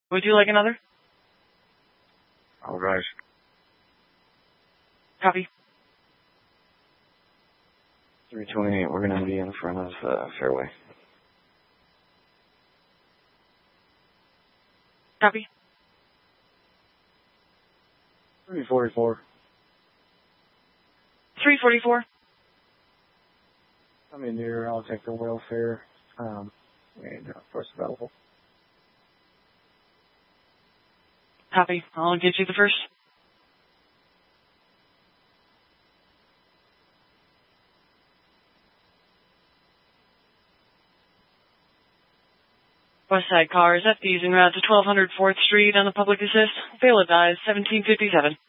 Would you like another? All right. Copy. 328, we're going to be in front of Fairway. Copy. 344. 344. I'm in here. I'll take the welfare. And first available. Copy. I'll get you the first. Westside cars, FD's en route to 1200 4th Street on the public assist. Fail advised, 1757.